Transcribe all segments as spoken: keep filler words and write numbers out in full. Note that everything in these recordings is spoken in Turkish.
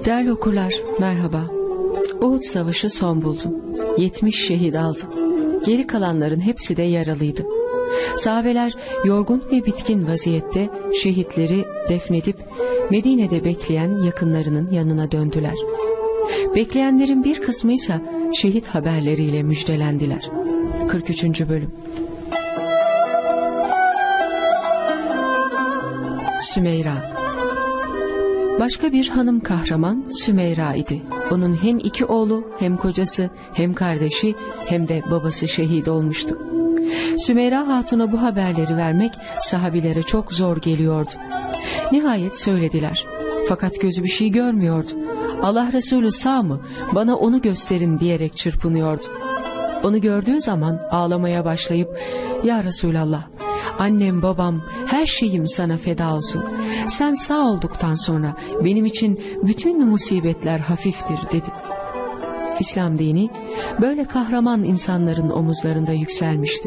Değerli okurlar, merhaba. Uhud Savaşı son buldu. yetmiş şehit aldı. Geri kalanların hepsi de yaralıydı. Sahabeler yorgun ve bitkin vaziyette şehitleri defnedip Medine'de bekleyen yakınlarının yanına döndüler. Bekleyenlerin bir kısmı ise şehit haberleriyle müjdelendiler. kırk üçüncü Bölüm. Sümeyra. Başka bir hanım kahraman Sümeyra idi. Onun hem iki oğlu, hem kocası, hem kardeşi, hem de babası şehit olmuştu. Sümeyra Hatun'a bu haberleri vermek sahabilere çok zor geliyordu. Nihayet söylediler. Fakat gözü bir şey görmüyordu. Allah Resulü sağ mı? Bana onu gösterin diyerek çırpınıyordu. Onu gördüğü zaman ağlamaya başlayıp, "Ya Resulallah, annem, babam, her şeyim sana feda olsun. Sen sağ olduktan sonra benim için bütün musibetler hafiftir," dedi. İslam dini böyle kahraman insanların omuzlarında yükselmişti.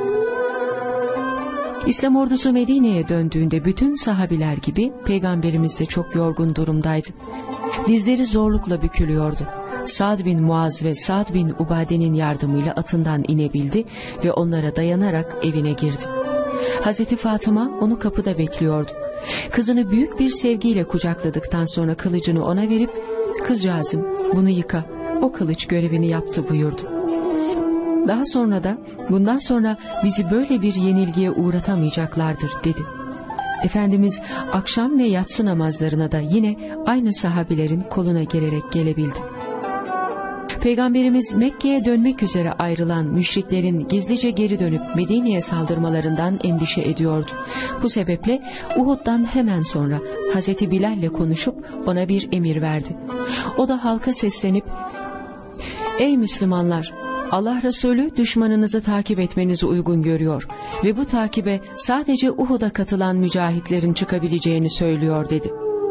İslam ordusu Medine'ye döndüğünde bütün sahabiler gibi Peygamberimiz de çok yorgun durumdaydı. Dizleri zorlukla bükülüyordu. Sa'd bin Muaz ve Sa'd bin Ubade'nin yardımıyla atından inebildi ve onlara dayanarak evine girdi. Hazreti Fatıma onu kapıda bekliyordu. Kızını büyük bir sevgiyle kucakladıktan sonra kılıcını ona verip, "Kızcağızım, bunu yıka, o kılıç görevini yaptı," buyurdu. Daha sonra da, "Bundan sonra bizi böyle bir yenilgiye uğratamayacaklardır," dedi. Efendimiz akşam ve yatsı namazlarına da yine aynı sahabilerin koluna girerek gelebildi. Peygamberimiz Mekke'ye dönmek üzere ayrılan müşriklerin gizlice geri dönüp Medine'ye saldırmalarından endişe ediyordu. Bu sebeple Uhud'dan hemen sonra Hazreti Bilal'le konuşup ona bir emir verdi. O da halka seslenip, "Ey Müslümanlar! Allah Resulü düşmanınızı takip etmenizi uygun görüyor ve bu takibe sadece Uhud'a katılan mücahitlerin çıkabileceğini söylüyor," dedi.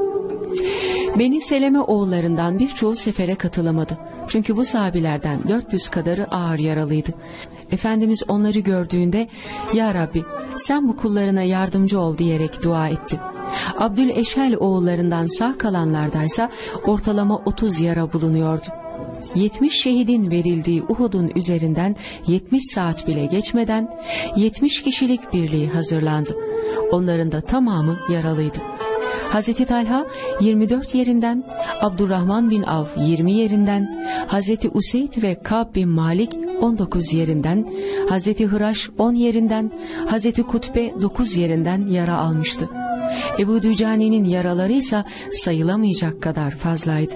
Beni Seleme oğullarından birçoğu sefere katılamadı. Çünkü bu sahabilerden dört yüz kadarı ağır yaralıydı. Efendimiz onları gördüğünde, "Ya Rabbi, sen bu kullarına yardımcı ol," diyerek dua etti. Abdüleşhel oğullarından sağ kalanlardaysa ortalama otuz yara bulunuyordu. yetmiş şehidin verildiği Uhud'un üzerinden yetmiş saat bile geçmeden yetmiş kişilik birliği hazırlandı. Onların da tamamı yaralıydı. Hazreti Talha yirmi dört yerinden, Abdurrahman bin Avf yirmi yerinden, Hazreti Useyd ve Ka'b bin Malik on dokuz yerinden, Hazreti Hıraş on yerinden, Hazreti Kutbe dokuz yerinden yara almıştı. Ebu Dücani'nin yaraları ise sayılamayacak kadar fazlaydı.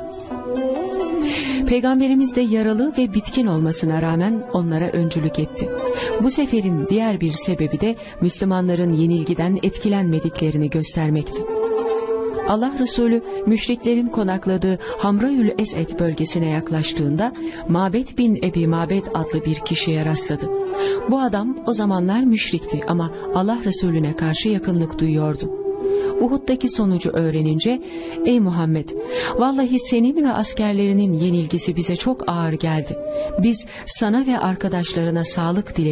Peygamberimiz de yaralı ve bitkin olmasına rağmen onlara öncülük etti. Bu seferin diğer bir sebebi de Müslümanların yenilgiden etkilenmediklerini göstermekti. Allah Resulü müşriklerin konakladığı Hamraül Esed bölgesine yaklaştığında Mabed bin Ebi Mabed adlı bir kişiye rastladı. Bu adam o zamanlar müşrikti ama Allah Resulüne karşı yakınlık duyuyordu. Uhud'daki sonucu öğrenince, "Ey Muhammed, vallahi senin ve askerlerinin yenilgisi bize çok ağır geldi. Biz sana ve arkadaşlarına sağlık dileriz.